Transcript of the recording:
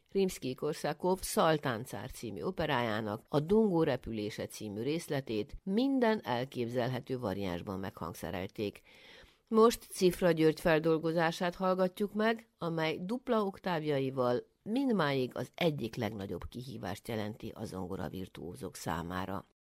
Rimszkij-Korszakov Szaltáncár című operájának a Dongó repülése című részletét minden elképzelhető variánsban meghangszerelték. Most Cifra György feldolgozását hallgatjuk meg, amely dupla oktávjaival mindmáig az egyik legnagyobb kihívást jelenti a zongora virtuózok számára.